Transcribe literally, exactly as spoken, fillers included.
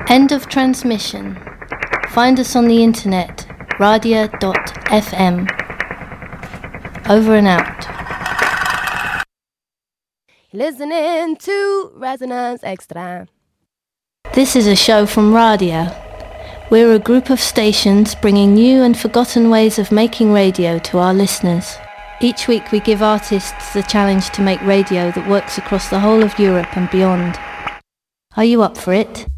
End of transmission. Find us on the internet, radia dot f m. Over and out. Listening to Resonance Extra. This is a show from Radia. We're a group of stations bringing new and forgotten ways of making radio to our listeners. Each week we give artists the challenge to make radio that works across the whole of Europe and beyond. Are you up for it?